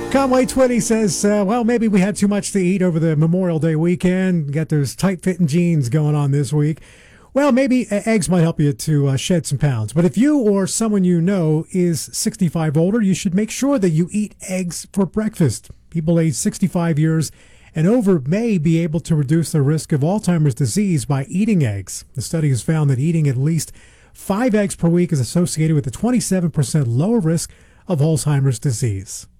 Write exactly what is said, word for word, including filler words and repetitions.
Conway Twitty says, uh, well, maybe we had too much to eat over the Memorial Day weekend. Got those tight-fitting jeans going on this week. Well, maybe uh, eggs might help you to uh, shed some pounds. But if you or someone you know is sixty-five older, you should make sure that you eat eggs for breakfast. People aged sixty-five years and over may be able to reduce the risk of Alzheimer's disease by eating eggs. The study has found that eating at least five eggs per week is associated with a twenty-seven percent lower risk of Alzheimer's disease.